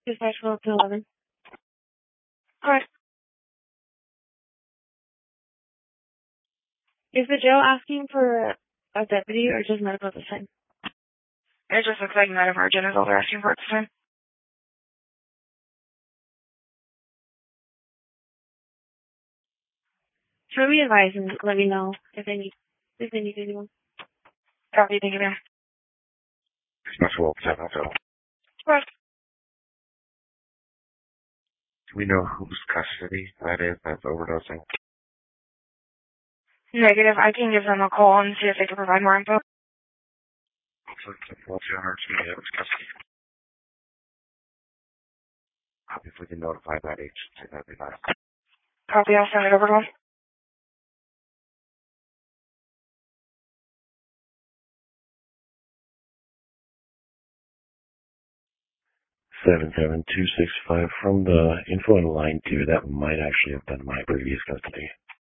Dispatch 11. Alright. Is the jail asking for a deputy or just medical this time? It just looks like none of our generals are asking for it this time. Show me advice and let me know if they need anyone. Copy, thank you, ma'am. Dispatch 7 7. Right. Do we know whose custody that is that's overdosing? Negative. I can give them a call and see if they can provide more info. Looks like the 200 to me, it was custody. If we can notify that agency, that'd be nice. Copy, I'll send it over to them. Seven 265 from the info in line 2. That might actually have been my previous custody.